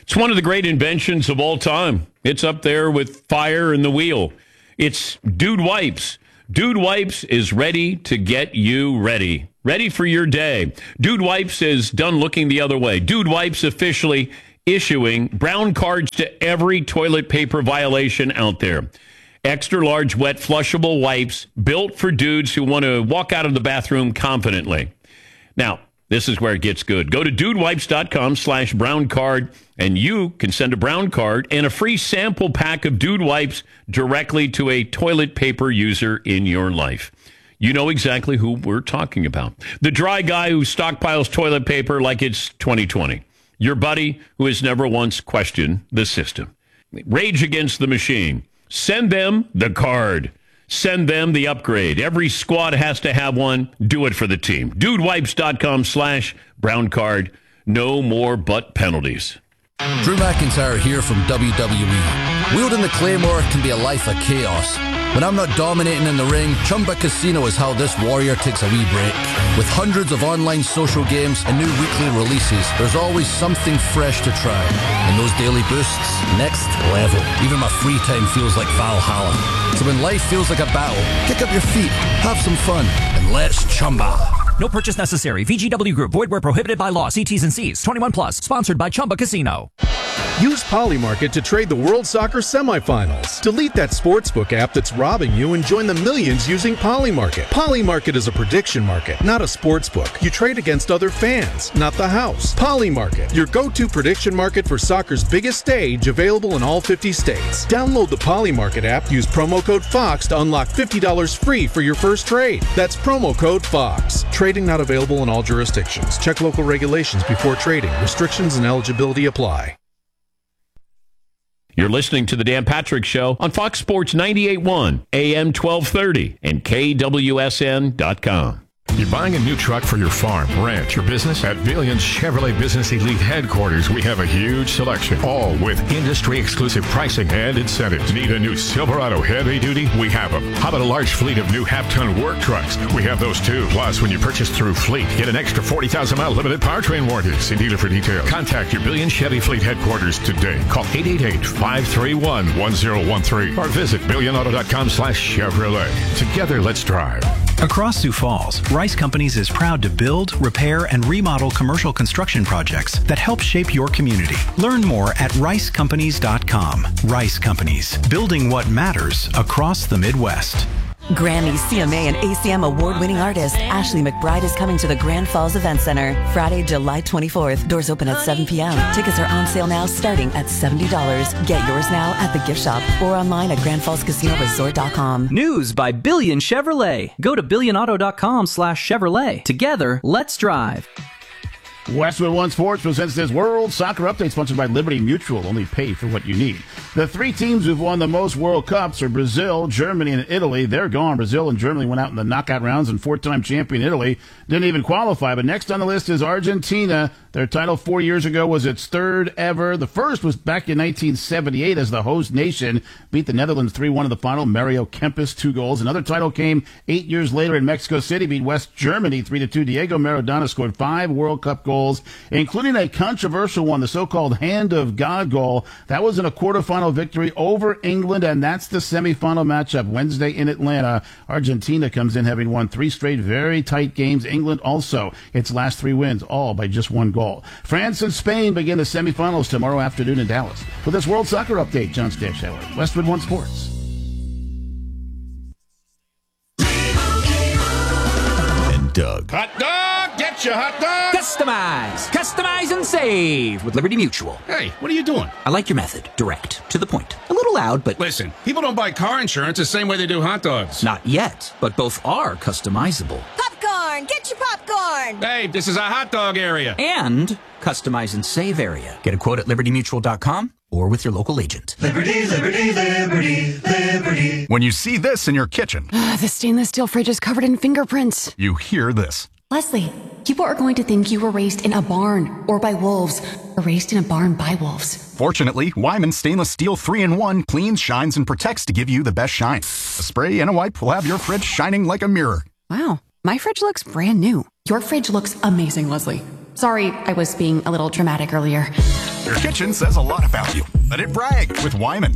It's one of the great inventions of all time. It's up there with fire and the wheel. It's Dude Wipes. Dude Wipes is ready to get you ready. Ready for your day. Dude Wipes is done looking the other way. Dude Wipes officially issuing brown cards to every toilet paper violation out there. Extra large wet flushable wipes built for dudes who want to walk out of the bathroom confidently. Now, this is where it gets good. Go to dudewipes.com/brown card, and you can send a brown card and a free sample pack of Dude Wipes directly to a toilet paper user in your life. You know exactly who we're talking about. The dry guy who stockpiles toilet paper like it's 2020. Your buddy who has never once questioned the system. Rage Against the Machine. Send them the card. Send them the upgrade. Every squad has to have one. Do it for the team. Dudewipes.com/brown card. No more butt penalties. Drew McIntyre here from WWE. Wielding the Claymore can be a life of chaos. When I'm not dominating in the ring, Chumba Casino is how this warrior takes a wee break. With hundreds of online social games and new weekly releases, there's always something fresh to try. And those daily boosts, next level. Even my free time feels like Valhalla. So when life feels like a battle, kick up your feet, have some fun, and let's Chumba. No purchase necessary. VGW Group. Void where prohibited by law. See T's and C's. 21 plus. Sponsored by Chumba Casino. Use Polymarket to trade the World Soccer semifinals. Delete that sportsbook app that's robbing you and join the millions using Polymarket. Polymarket is a prediction market, not a sportsbook. You trade against other fans, not the house. Polymarket, your go-to prediction market for soccer's biggest stage, available in all 50 states. Download the Polymarket app. Use promo code FOX to unlock $50 free for your first trade. That's promo code FOX. Trading not available in all jurisdictions. Check local regulations before trading. Restrictions and eligibility apply. You're listening to the Dan Patrick Show on Fox Sports 98.1, AM 1230, and KWSN.com. You're buying a new truck for your farm, ranch, or business? At Billions Chevrolet Business Elite Headquarters, we have a huge selection, all with industry-exclusive pricing and incentives. Need a new Silverado heavy duty? We have them. How about a large fleet of new half-ton work trucks? We have those too. Plus, when you purchase through Fleet, get an extra 40,000-mile limited powertrain warranty. See dealer for details. Contact your Billions Chevy Fleet Headquarters today. Call 888-531-1013 or visit billionauto.com/Chevrolet. Together, let's drive. Across Sioux Falls, Rice Companies is proud to build, repair, and remodel commercial construction projects that help shape your community. Learn more at ricecompanies.com. Rice Companies, building what matters across the Midwest. Grammy, CMA, and ACM award-winning artist Ashley McBryde is coming to the Grand Falls Event Center Friday, July 24th. Doors open at 7 p.m. Tickets are on sale now starting at $70. Get yours now at the gift shop or online at GrandFallsCasinoResort.com. News by Billion Chevrolet. Go to billionauto.com/Chevrolet. Together, let's drive. Westwood One Sports presents this World Soccer Update, sponsored by Liberty Mutual. Only pay for what you need. The three teams who've won the most World Cups are Brazil, Germany, and Italy. They're gone. Brazil and Germany went out in the knockout rounds, and four-time champion Italy didn't even qualify. But next on the list is Argentina. Their title 4 years ago was its third ever. The first was back in 1978 as the host nation beat the Netherlands 3-1 in the final. Mario Kempes, 2 goals. Another title came 8 years later in Mexico City, beat West Germany 3-2. Diego Maradona scored 5 World Cup goals, including a controversial one, the so-called Hand of God goal. That was in a quarterfinal victory over England, and that's the semifinal matchup Wednesday in Atlanta. Argentina comes in having won 3 straight very tight games. England also, its last 3 wins, all by just 1 goal. France and Spain begin the semifinals tomorrow afternoon in Dallas. For this World Soccer Update, John Stashauer, Westwood One Sports. And Doug. Hot dog! Get your hot dog! Customize and save with Liberty Mutual. Hey, what are you doing? I like your method. Direct. To the point. A little loud, but... Listen, people don't buy car insurance the same way they do hot dogs. Not yet, but both are customizable. Popcorn! Get your popcorn! Hey, this is a hot dog area. And customize and save area. Get a quote at libertymutual.com or with your local agent. Liberty, liberty, liberty, liberty. When you see this in your kitchen... the stainless steel fridge is covered in fingerprints. You hear this. Leslie, people are going to think you were raised in a barn or by wolves, or raised in a barn by wolves. Fortunately, Wyman Stainless Steel 3-in-1 cleans, shines, and protects to give you the best shine. A spray and a wipe will have your fridge shining like a mirror. Wow, my fridge looks brand new. Your fridge looks amazing, Leslie. Sorry, I was being a little dramatic earlier. Your kitchen says a lot about you. Let it brag with Wyman.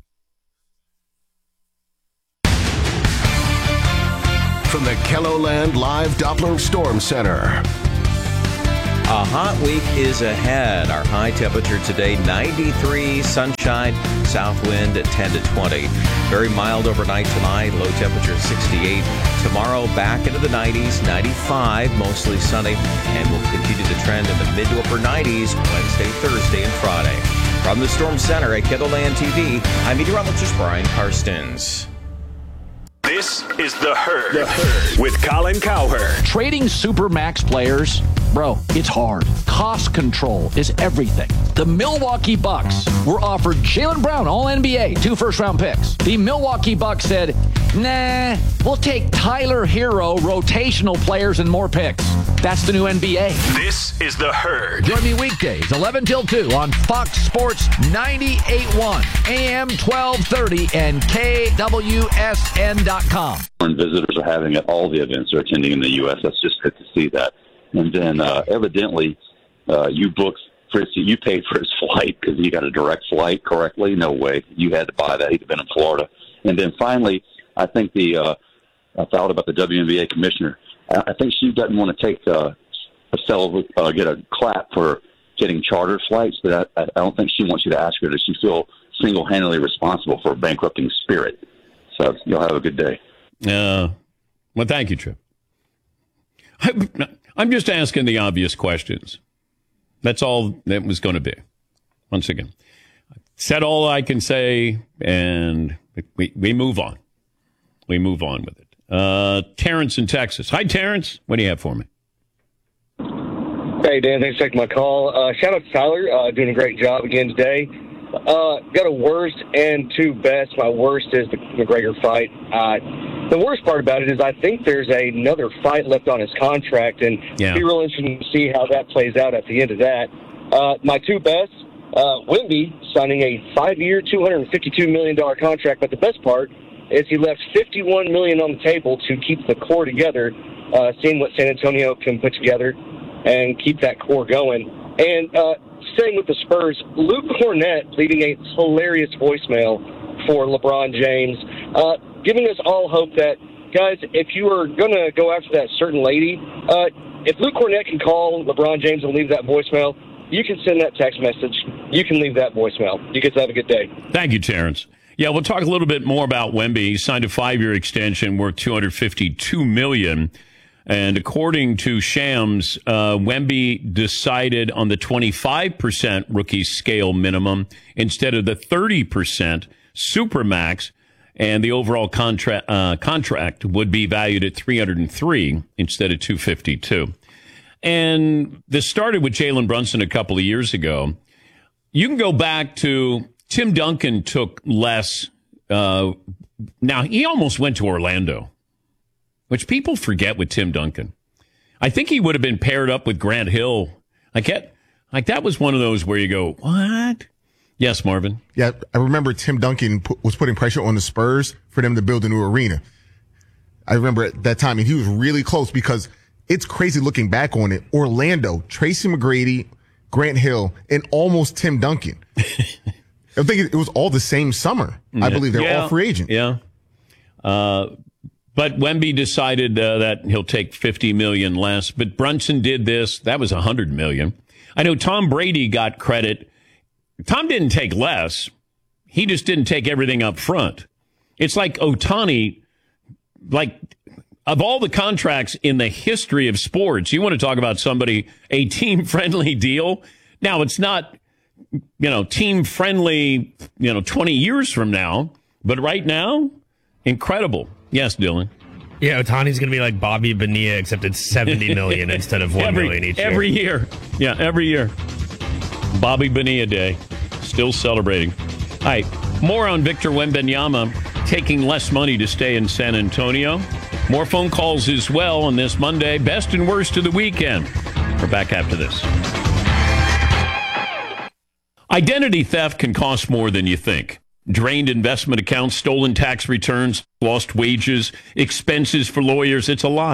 From the KELOLAND Live Doppler Storm Center. A hot week is ahead. Our high temperature today, 93, sunshine, south wind at 10 to 20. Very mild overnight tonight, low temperature 68. Tomorrow, back into the 90s, 95, mostly sunny, and we'll continue to trend in the mid to upper 90s Wednesday, Thursday, and Friday. From the Storm Center at KELOLAND TV, I'm meteorologist Brian Karstens. This is The Herd, with Colin Cowherd. Trading Supermax players, bro, it's hard. Cost control is everything. The Milwaukee Bucks were offered Jaylen Brown, All-NBA, 2 first-round picks. The Milwaukee Bucks said, nah, we'll take Tyler Hero, rotational players, and more picks. That's the new NBA. This is The Herd. Join me weekdays, 11 till 2 on Fox Sports 98.1, AM 1230, and KWSN.com. Foreign visitors are having at all the events they're attending in the U.S. That's just good to see that. And then evidently you booked Fritzy, you paid for his flight because he got a direct flight correctly. No way. You had to buy that. He'd have been in Florida. And then finally, I think I thought about the WNBA commissioner. I think she doesn't want to take get a clap for getting charter flights, but I don't think she wants you to ask her, does she feel single-handedly responsible for bankrupting Spirit? So you'll have a good day. Well, thank you, Trip. I'm just asking the obvious questions. That's all that was going to be. Once again, I've said all I can say, and we move on. We move on with it. Terrence in Texas. Hi, Terrence. What do you have for me? Hey, Dan. Thanks for taking my call. Shout out to Tyler. Doing a great job again today. Got a worst and 2 best. My worst is the McGregor fight. The worst part about it is I think there's another fight left on his contract, and it'd be real interesting to see how that plays out at the end of that. My 2 best, Wemby signing a 5-year, $252 million contract, but the best part is he left $51 million on the table to keep the core together, seeing what San Antonio can put together and keep that core going. And staying with the Spurs, Luke Cornett leaving a hilarious voicemail for LeBron James, giving us all hope that, guys, if you are going to go after that certain lady, if Luke Cornett can call LeBron James and leave that voicemail, you can send that text message. You can leave that voicemail. You guys have a good day. Thank you, Terrence. Yeah, we'll talk a little bit more about Wemby. He signed a 5-year extension worth $252 million. And according to Shams, Wemby decided on the 25% rookie scale minimum instead of the 30% supermax, and the overall contract would be valued at $303 instead of $252. And this started with Jalen Brunson a couple of years ago. You can go back to Tim Duncan took less. Now, he almost went to Orlando, which people forget with Tim Duncan. I think he would have been paired up with Grant Hill. Like that was one of those where you go, what? Yes, Marvin. Yeah, I remember Tim Duncan was putting pressure on the Spurs for them to build a new arena. I remember at that time, and he was really close because it's crazy looking back on it. Orlando, Tracy McGrady, Grant Hill, and almost Tim Duncan. I think it was all the same summer. I believe they're all free agents. Yeah. But Wemby decided that he'll take $50 million less. But Brunson did this. That was $100 million. I know Tom Brady got credit. Tom didn't take less. He just didn't take everything up front. It's like Ohtani, like of all the contracts in the history of sports, you want to talk about somebody, a team-friendly deal. Now, it's not, team-friendly, 20 years from now. But right now, incredible. Yes, Dylan. Yeah, Ohtani's going to be like Bobby Bonilla, except it's $70 million instead of $1 million each year. Every year. Yeah, every year. Bobby Bonilla Day. Still celebrating. All right, more on Victor Wembanyama taking less money to stay in San Antonio. More phone calls as well on this Monday. Best and worst of the weekend. We're back after this. Identity theft can cost more than you think. Drained investment accounts, stolen tax returns, lost wages, expenses for lawyers. It's a lot.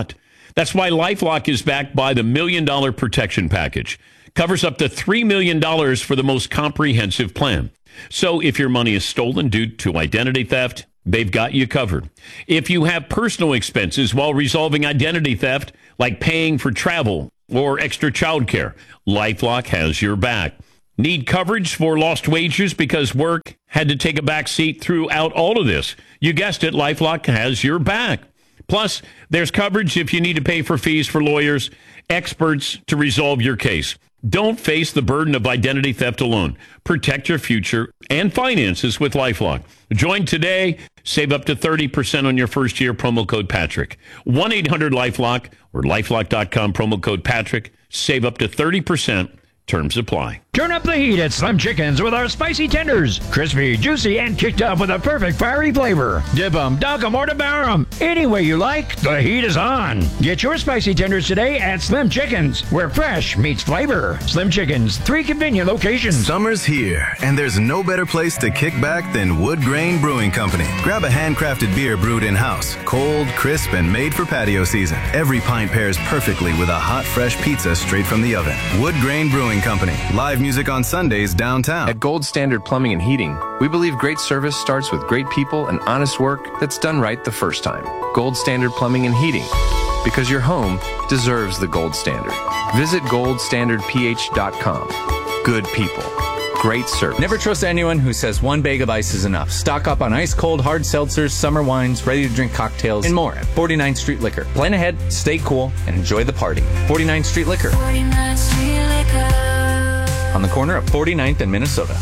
That's why LifeLock is backed by the $1 Million Protection Package. Covers up to $3 million for the most comprehensive plan. So if your money is stolen due to identity theft, they've got you covered. If you have personal expenses while resolving identity theft, like paying for travel or extra childcare, LifeLock has your back. Need coverage for lost wages because work had to take a back seat throughout all of this? You guessed it, LifeLock has your back. Plus, there's coverage if you need to pay for fees for lawyers, experts to resolve your case. Don't face the burden of identity theft alone. Protect your future and finances with LifeLock. Join today. Save up to 30% on your first year. Promo code Patrick. 1-800-LifeLock or LifeLock.com. Promo code Patrick. Save up to 30%. Terms apply. Turn up the heat at Slim Chickens with our spicy tenders. Crispy, juicy, and kicked up with a perfect fiery flavor. Dip 'em, dunk 'em, or devour 'em. Any way you like, the heat is on. Get your spicy tenders today at Slim Chickens, where fresh meets flavor. Slim Chickens, 3 convenient locations. Summer's here, and there's no better place to kick back than Wood Grain Brewing Company. Grab a handcrafted beer brewed in-house, cold, crisp, and made for patio season. Every pint pairs perfectly with a hot, fresh pizza straight from the oven. Wood Grain Brewing Company. Live music on Sundays downtown. At Gold Standard Plumbing and Heating, we believe great service starts with great people and honest work that's done right the first time. Gold Standard Plumbing and Heating, because your home deserves the gold standard. Visit goldstandardph.com. Good people. Great service. Never trust anyone who says one bag of ice is enough. Stock up on ice-cold hard seltzers, summer wines, ready-to-drink cocktails, and more at 49th Street Liquor. Plan ahead, stay cool, and enjoy the party. 49th Street Liquor. 49th Street Liquor. On the corner of 49th and Minnesota.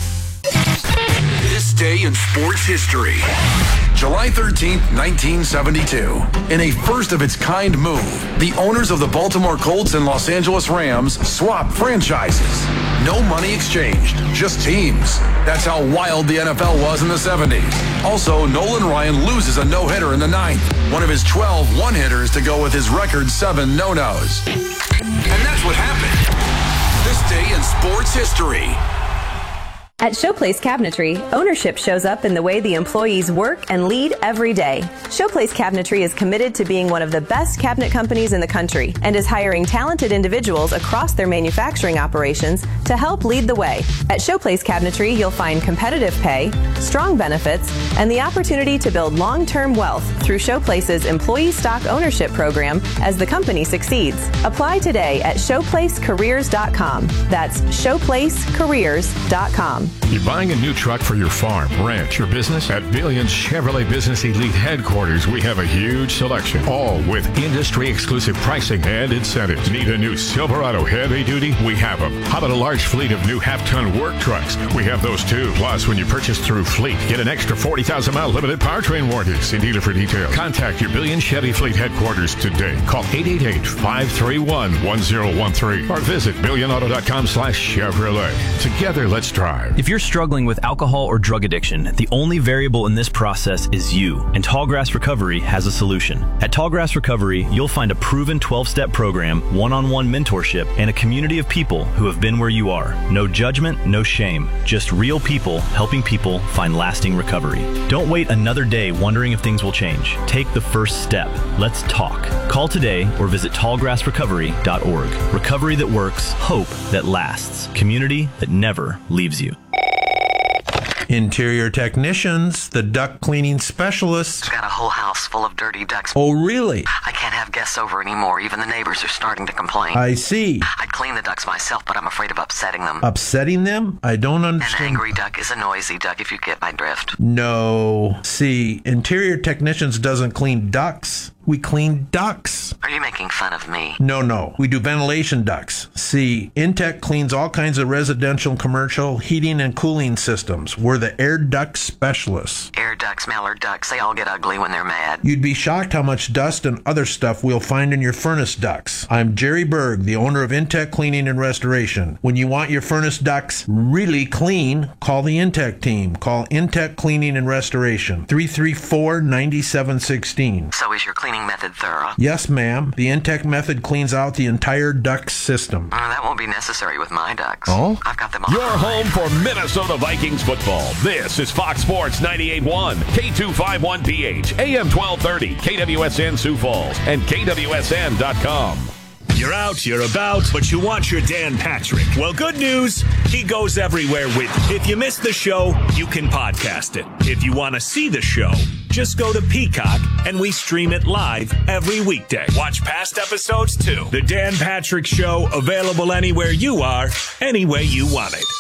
This day in sports history. July 13th, 1972. In a first-of-its-kind move, the owners of the Baltimore Colts and Los Angeles Rams swapped franchises. No money exchanged, just teams. That's how wild the NFL was in the 70s. Also, Nolan Ryan loses a no-hitter in the 9th. One of his 12 one-hitters to go with his record 7 no-nos. And that's what happened. This day in sports history. At Showplace Cabinetry, ownership shows up in the way the employees work and lead every day. Showplace Cabinetry is committed to being one of the best cabinet companies in the country and is hiring talented individuals across their manufacturing operations to help lead the way. At Showplace Cabinetry, you'll find competitive pay, strong benefits, and the opportunity to build long-term wealth through Showplace's employee stock ownership program as the company succeeds. Apply today at showplacecareers.com. That's showplacecareers.com. You're buying a new truck for your farm, ranch, or business? At Billions Chevrolet Business Elite Headquarters, we have a huge selection, all with industry-exclusive pricing and incentives. Need a new Silverado heavy duty? We have them. How about a large fleet of new half-ton work trucks? We have those too. Plus, when you purchase through Fleet, get an extra 40,000-mile limited powertrain warranty. See dealer for details. Contact your Billions Chevy Fleet Headquarters today. Call 888-531-1013 or visit billionauto.com/Chevrolet. Together, let's drive. If you're struggling with alcohol or drug addiction, the only variable in this process is you, and Tallgrass Recovery has a solution. At Tallgrass Recovery, you'll find a proven 12-step program, one-on-one mentorship, and a community of people who have been where you are. No judgment, no shame, just real people helping people find lasting recovery. Don't wait another day wondering if things will change. Take the first step. Let's talk. Call today or visit tallgrassrecovery.org. Recovery that works, hope that lasts, community that never leaves you. Interior technicians, the duct cleaning specialists. Got a whole house full of dirty ducts. Oh, really? I can't have guests over anymore. Even the neighbors are starting to complain. I see. I'd clean the ducts myself, but I'm afraid of upsetting them. Upsetting them? I don't understand. An angry duck is a noisy duck, if you get my drift. No. See, interior technicians doesn't clean ducts. We clean ducts. Are you making fun of me? No. We do ventilation ducts. See, Intech cleans all kinds of residential and commercial heating and cooling systems. We're the air duct specialists. Air ducts, mallard ducks, they all get ugly when they're mad. You'd be shocked how much dust and other stuff we'll find in your furnace ducts. I'm Jerry Berg, the owner of Intech Cleaning and Restoration. When you want your furnace ducts really clean, call the Intech team. Call Intech Cleaning and Restoration, 334-9716. So is your cleaning cleaning method thorough? Yes, ma'am. The Intech method cleans out the entire duct system. That won't be necessary with my ducks. Oh? I've got them all. Your home for Minnesota Vikings football. This is Fox Sports 98.1, K251PH, AM 1230, KWSN Sioux Falls, and KWSN.com. You're out, you're about, but you want your Dan Patrick. Well, good news, he goes everywhere with you. If you missed the show, you can podcast it. If you want to see the show, just go to Peacock, and we stream it live every weekday. Watch past episodes, too. The Dan Patrick Show, available anywhere you are, any way you want it.